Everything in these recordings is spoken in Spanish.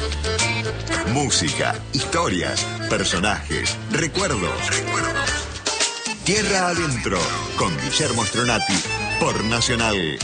Música, historias, personajes, recuerdos. Tierra Adentro, con Guillermo Stronati, por Nacional.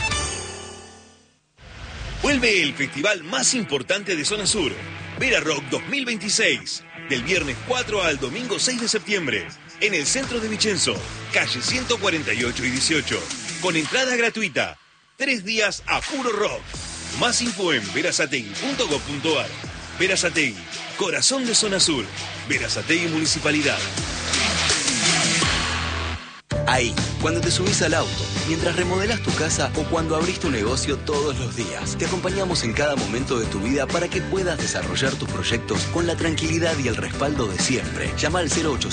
Vuelve el festival más importante de Zona Sur, Vera Rock 2026, del viernes 4 al domingo 6 de septiembre, en el centro de Vicenzo, calle 148 y 18, con entrada gratuita, 3 días a puro rock. Más info en verazategui.gov.ar. Verazategui, corazón de Zona Sur, Verazategui Municipalidad. Ahí, cuando te subís al auto, mientras remodelás tu casa o cuando abrís tu negocio todos los días. Te acompañamos en cada momento de tu vida para que puedas desarrollar tus proyectos con la tranquilidad y el respaldo de siempre. Llama al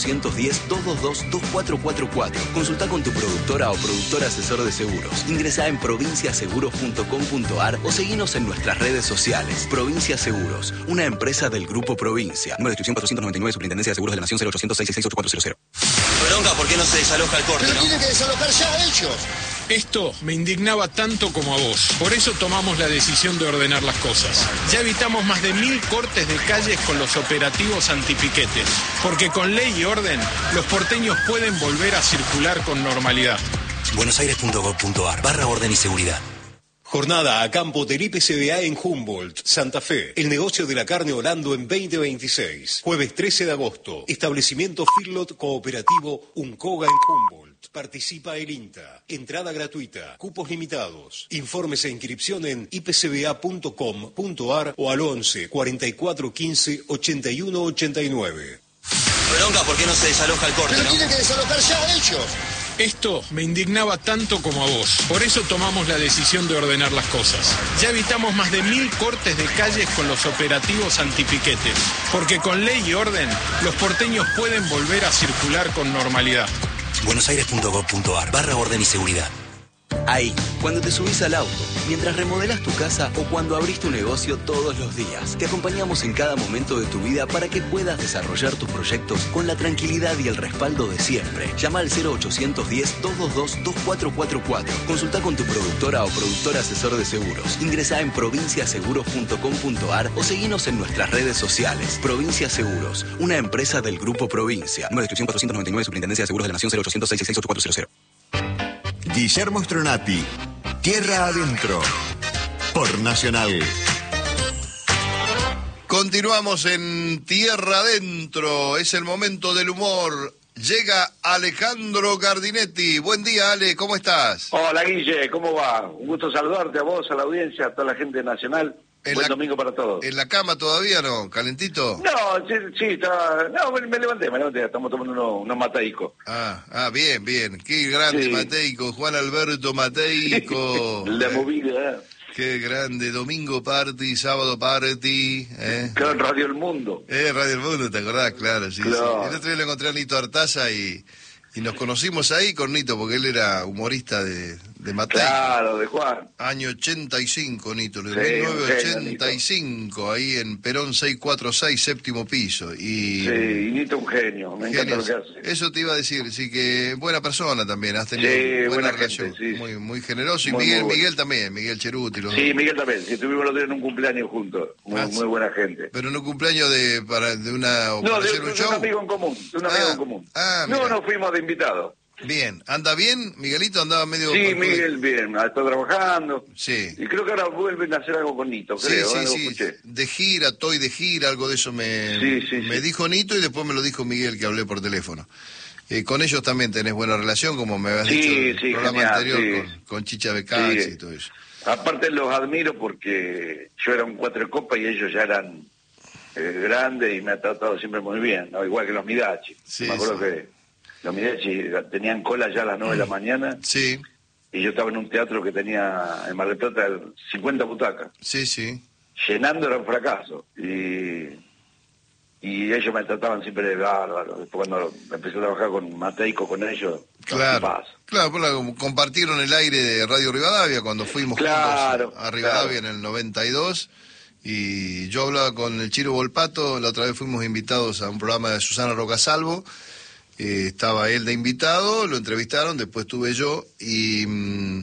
0810-222-2444. Consulta con tu productora o productor asesor de seguros. Ingresá en provinciaseguros.com.ar o seguinos en nuestras redes sociales. Provincia Seguros, una empresa del Grupo Provincia. Número de inscripción 499, Superintendencia de Seguros de la Nación, 0800-666-8400. Bronca, ¿por qué no se desaloja el corte? Pero tienen que desalojar ya ellos. Esto me indignaba tanto como a vos. Por eso tomamos la decisión de ordenar las cosas. Ya evitamos más de 1000 cortes de calles con los operativos antipiquetes. Porque con ley y orden, los porteños pueden volver a circular con normalidad. buenosaires.gov.ar/orden y seguridad. Jornada a campo del IPCBA en Humboldt, Santa Fe. El negocio de la carne Holando en 2026. Jueves 13 de agosto. Establecimiento Feedlot Cooperativo Uncoga en Humboldt. Participa el INTA. Entrada gratuita. Cupos limitados. Informes e inscripción en ipcba.com.ar o al 11 44 15 81 89. Bronca, ¿por qué no se desaloja el corte? Pero tienen que desalojar ya ellos. Esto me indignaba tanto como a vos. Por eso tomamos la decisión de ordenar las cosas. Ya evitamos más de 1000 cortes de calles con los operativos antipiquetes. Porque con ley y orden, los porteños pueden volver a circular con normalidad. buenosaires.gov.ar/orden y seguridad. Ahí, cuando te subís al auto, mientras remodelás tu casa o cuando abrís tu negocio todos los días. Te acompañamos en cada momento de tu vida para que puedas desarrollar tus proyectos con la tranquilidad y el respaldo de siempre. Llama al 0810-222-2444. Consulta con tu productora o productor asesor de seguros. Ingresá en provinciaseguros.com.ar o seguinos en nuestras redes sociales. Provincia Seguros, una empresa del Grupo Provincia. Número de inscripción 499, Superintendencia de Seguros de la Nación, 0800-666-8400. Guillermo Stronati, Tierra Adentro, por Nacional. Continuamos en Tierra Adentro, es el momento del humor. Llega Alejandro Gardinetti. Buen día, Ale, ¿cómo estás? Hola, Guille, ¿cómo va? Un gusto saludarte a vos, a la audiencia, a toda la gente nacional. Buen domingo para todos. ¿En la cama todavía no? ¿Calentito? No, sí, está... No, me levanté, estamos tomando unos mateicos. Bien. Qué grande Sí. Mateico, Juan Alberto Mateico. La movida, Qué grande, domingo party, sábado party. Claro, en Radio El Mundo. Radio El Mundo, ¿te acordás? Claro, sí. Claro. El otro día lo encontré a Nito Artaza y nos conocimos ahí con Nito, porque él era humorista de Mateico. Claro, de Juan. Año 85, Nito, de Sí, 1985, ahí en Perón 646, séptimo piso. Sí, y Nito un genio, me encanta lo que hace. Eso te iba a decir, sí, que buena persona también, has tenido Sí, buena buena relación, gente, sí. muy generoso. Y Muy Miguel, bueno. Miguel también, Miguel Cheruti. Los Sí, dos. Miguel también, sí, estuvimos los días en un cumpleaños juntos, muy buena gente. Pero en un cumpleaños de una o No, para de hacer un show. un amigo en común, mira. No, nos fuimos de invitados. Bien, ¿anda bien? Miguelito andaba medio... Sí, Miguel, bien, está trabajando. Sí. Y creo que ahora vuelven a hacer algo con Nito, creo, algo escuché. De gira, estoy de gira, algo de eso me dijo Nito y después me lo dijo Miguel, que hablé por teléfono. Con ellos también tenés buena relación, como me habías dicho en el programa genial, anterior, con Chicha Becazzi y todo eso. Aparte los admiro porque yo era un cuatro de copa y ellos ya eran grandes y me ha tratado siempre muy bien, ¿no? Igual que los Midachi. Me acuerdo que los Midachi tenían cola ya a las 9 de la mañana. Sí. Y yo estaba en un teatro que tenía en Mar del Plata 50 butacas. Sí. Llenando era un fracaso. Y ellos me trataban siempre de bárbaro. Después cuando empecé a trabajar con Mateico, con ellos, Claro, compartieron el aire de Radio Rivadavia cuando fuimos juntos a Rivadavia en el 92. Y yo hablaba con el Chiro Volpato, la otra vez fuimos invitados a un programa de Susana Rocasalvo. Estaba él de invitado, lo entrevistaron, después estuve yo y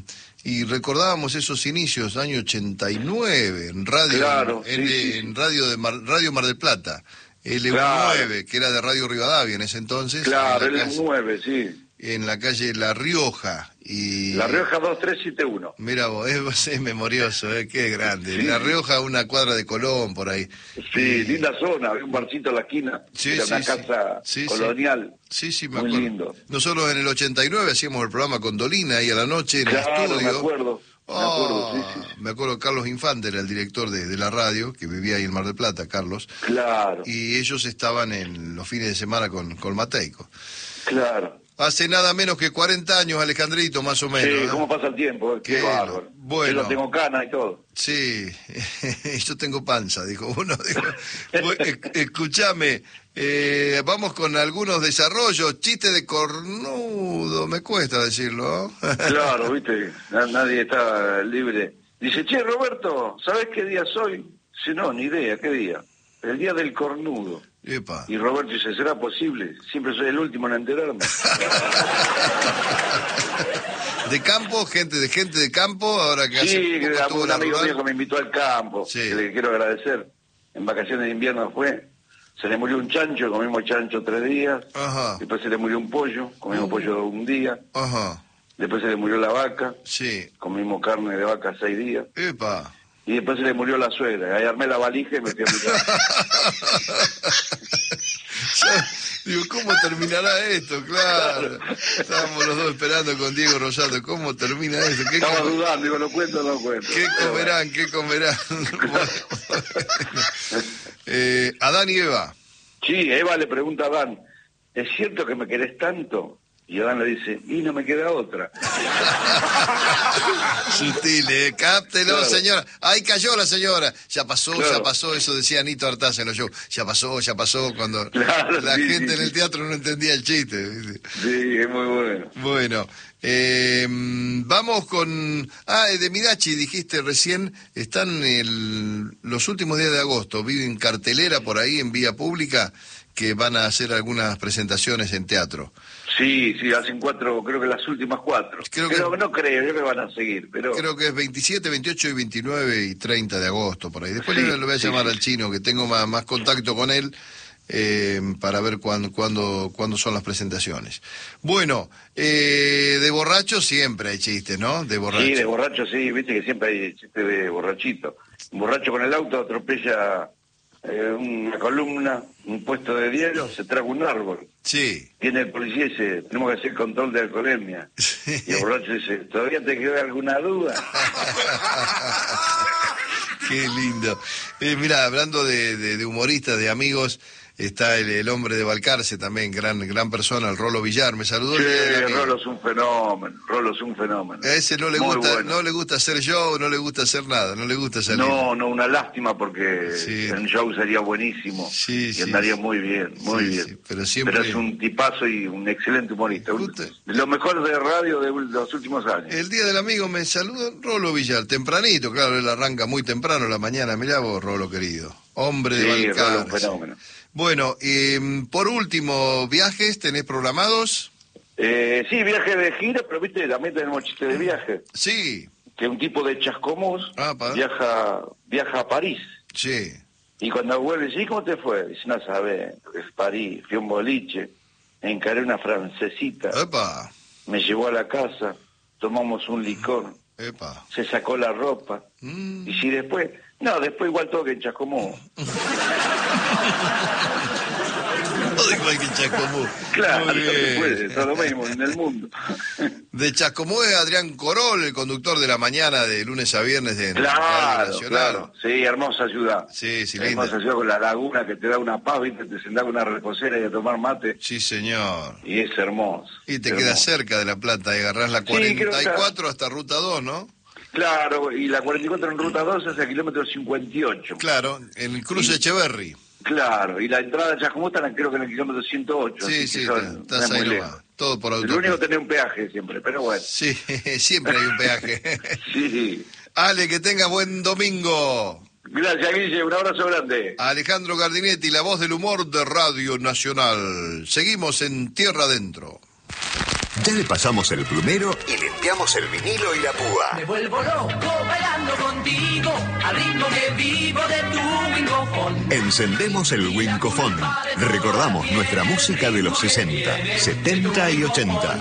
y recordábamos esos inicios, año 89, en radio, claro, en Radio Mar del Plata, LU9, claro, que era de Radio Rivadavia en ese entonces. Claro, LU9, sí. En la calle La Rioja. La Rioja 2371. Mira vos, es memorioso, qué grande. Sí. La Rioja, una cuadra de Colón, por ahí. Sí, linda zona, había un barcito en la esquina, era una casa colonial. Sí, me muy acuerdo. Lindo. Nosotros en el 89 hacíamos el programa con Dolina ahí a la noche en el estudio. Me acuerdo. Me acuerdo, Carlos Infante era el director de la radio, que vivía ahí en Mar del Plata, Carlos. Claro. Y ellos estaban en los fines de semana con Mateico. Claro. Hace nada menos que 40 años, Alejandrito, más o menos. Sí, cómo pasa el tiempo, qué bárbaro. Bueno. Yo tengo cana y todo. Sí, yo tengo panza, dijo uno. Escúchame, vamos con algunos desarrollos. Chiste de cornudo, me cuesta decirlo. Claro, viste, nadie está libre. Dice, che, Roberto, ¿sabés qué día soy? Dice, no, ni idea, ¿qué día? El día del cornudo. Epa. Y Roberto dice, ¿será posible? Siempre soy el último en enterarme. ¿De campo? ¿Gente de campo? Ahora que sí, un amigo mío que me invitó al campo, sí, que le quiero agradecer. En vacaciones de invierno fue, se le murió un chancho, comimos chancho 3 días. Ajá. Después se le murió un pollo, comimos pollo 1 día. Ajá. Después se le murió la vaca, sí, comimos carne de vaca 6 días. Epa. Y después se le murió la suegra. Ahí armé la valija y me fui a mi casa. Digo, ¿cómo terminará esto? Claro. Estábamos los dos esperando con Diego Rosato. ¿Cómo termina esto? Estaba dudando, digo, ¿lo cuento o no cuento? ¿Qué comerán? Adán y Eva. Sí, Eva le pregunta a Adán, ¿es cierto que me querés tanto? Y Adán le dice, y no me queda otra. Sutil, cáptelo, claro, señora. Ahí cayó la señora. Ya pasó, eso decía Anito Artaza en los shows. Ya pasó, cuando la gente en el teatro no entendía el chiste. ¿Viste? Sí, es muy bueno. Bueno, vamos con... de Midachi, dijiste recién, están los últimos días de agosto, viven cartelera por ahí en vía pública, que van a hacer algunas presentaciones en teatro. Sí, hacen 4, creo que las últimas 4. Creo que van a seguir, pero... Creo que es 27, 28, y 29 y 30 de agosto, por ahí. Después le voy a llamar al chino, que tengo más contacto con él, para ver cuándo son las presentaciones. Bueno, de borracho siempre hay chistes, ¿no? De borracho. Sí, de borracho sí, viste que siempre hay chistes de borrachito. Un borracho con el auto atropella una columna, un puesto de hielo, se traga un árbol. Sí. Viene el policía y dice, tenemos que hacer control de alcoholemia. Sí. Y el borracho dice, ¿todavía te queda alguna duda? Qué lindo. Mira, hablando de humoristas, de amigos, está el hombre de Balcarce también, gran persona, el Rolo Villar, me saludó. Sí, el Rolo es un fenómeno. A ese no le gusta hacer show, no le gusta hacer nada, no le gusta salir. No, una lástima porque el show sería buenísimo y andaría muy bien. Sí, pero es un tipazo y un excelente humorista. De lo mejor de radio de los últimos años. El Día del Amigo me saluda Rolo Villar, tempranito, claro, él arranca muy temprano la mañana, mirá vos, Rolo querido, hombre de Balcarce. Sí, Rolo, un fenómeno. Bueno, por último, ¿viajes tenés programados? Sí, viaje de gira, pero viste, también tenemos chiste de viaje. Sí. Que un tipo de Chascomús viaja a París. Sí. Y cuando vuelve, ¿sí? ¿Cómo te fue? Dice, no sabes, es París, fui a un boliche, encaré una francesita. Epa. Me llevó a la casa, tomamos un licor. Epa. Se sacó la ropa. Y si después... No, después igual todo que en Chascomús. Todo igual que en Chascomús. Claro, no se puede, todo lo mismo en el mundo. De Chascomús es Adrián Corol, el conductor de la mañana de lunes a viernes de Radio Nacional. Claro, sí, hermosa ciudad. Sí, linda. Hermosa ciudad con la laguna que te da una paz, ¿viste? Te sentás con una reposera y a tomar mate. Sí, señor. Y es hermoso. Y te queda cerca de La Plata, y agarrás la 44 hasta Ruta 2, ¿no? Claro, y la 44 en Ruta 2 es el kilómetro 58. Claro, en el cruce Echeverri. Claro, y la entrada a Chascomús está creo que en el kilómetro 108. Sí, estás ahí nomás. Todo por auto. Lo único tener un peaje siempre, pero bueno. Sí, siempre hay un peaje. Sí. Ale, que tengas buen domingo. Gracias, Guille, un abrazo grande. Alejandro Gardinetti, la voz del humor de Radio Nacional. Seguimos en Tierra Adentro. Ya le pasamos el plumero y limpiamos el vinilo y la púa. Me vuelvo loco bailando contigo, al ritmo que vivo de tu Wincofon. Encendemos el Wincofon. Recordamos nuestra música de los 60, 70 y 80.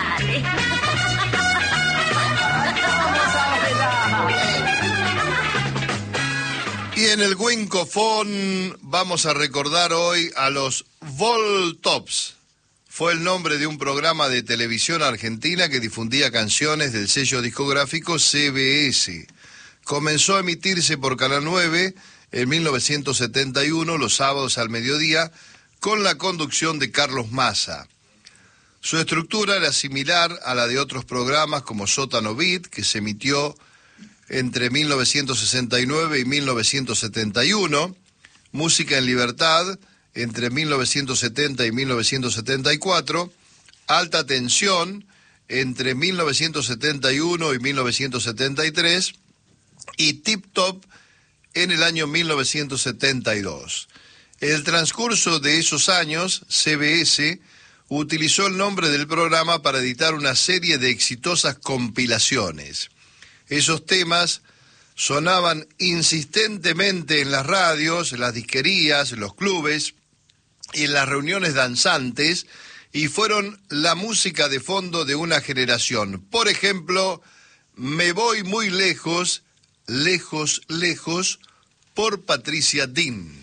Y en el Wincofon vamos a recordar hoy a los Voltops. Fue el nombre de un programa de televisión argentina que difundía canciones del sello discográfico CBS. Comenzó a emitirse por Canal 9 en 1971, los sábados al mediodía, con la conducción de Carlos Massa. Su estructura era similar a la de otros programas como Sótano Beat, que se emitió entre 1969 y 1971, Música en Libertad, entre 1970 y 1974, Alta Tensión, entre 1971 y 1973, y Tip Top en el año 1972. En el transcurso de esos años, CBS utilizó el nombre del programa para editar una serie de exitosas compilaciones. Esos temas sonaban insistentemente en las radios, en las disquerías, en los clubes y en las reuniones danzantes, y fueron la música de fondo de una generación. Por ejemplo, Me voy muy lejos, lejos, lejos, por Patricia Dean.